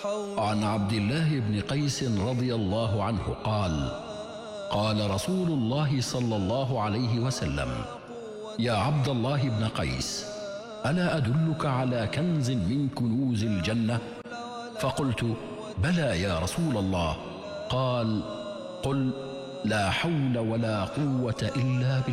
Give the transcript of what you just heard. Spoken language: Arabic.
عن عبد الله بن قيس رضي الله عنه قال: قال رسول الله صلى الله عليه وسلم: يا عبد الله بن قيس، ألا أدلك على كنز من كنوز الجنة؟ فقلت: بلى يا رسول الله. قال: قل: لا حول ولا قوة إلا بالله.